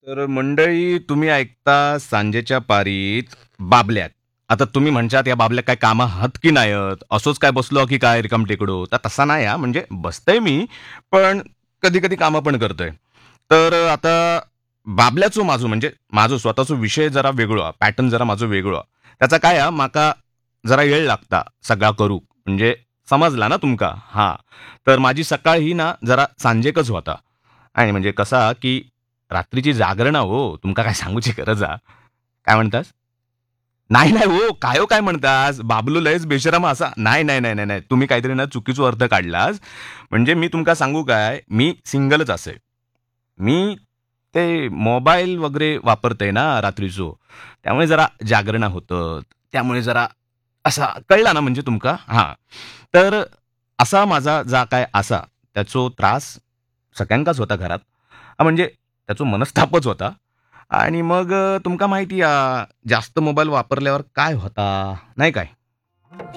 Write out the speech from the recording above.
तर मंडळी तुम्ही ऐकता सांजेच्या पारीत बाबल्यात. आता तुम्ही म्हणशात या बाबल्यात काय कामं आहात की नाहीत, असोच काय बसलो की काय रिकाम टेकडो, तर तसा नाही हा. म्हणजे बसतंय मी, पण कधी कधी कामं पण करतोय. तर आता बाबल्याचो माझो म्हणजे माझो स्वतःचो विषय जरा वेगळो, पॅटर्न जरा माझो वेगळो. त्याचा काय हा, माका जरा वेळ लागता सगळा करूक. म्हणजे समजला ना तुमका? हा. तर माझी सकाळ ही ना जरा सांजेकच होता. आणि म्हणजे कसा की रात्रीची जागरणा हो, तुमका काय सांगूची गरज हा. काय म्हणतास? नाही, नाही हो, काय म्हणतास? बाबलो लयच बेशरम असा नाही, नाही, नाही, नाही, नाही. तुम्ही काहीतरी ना चुकीचा अर्थ काढलास. म्हणजे मी तुमका सांगू काय, मी सिंगलच असे. मी ते मोबाईल वगैरे वापरतय ना रात्रीचो. त्यामुळे जरा जागरणा होतं. त्यामुळे जरा असा कळला ना म्हणजे तुमका? हां. तर असा माझा जा काय असा, त्याचो त्रास सगळ्यांकाच होता घरात. म्हणजे त्याचो मनस्तापच होता. आणि मग तुमका माहिती जास्त मोबाईल वापरल्यावर काय होता, नाही काय?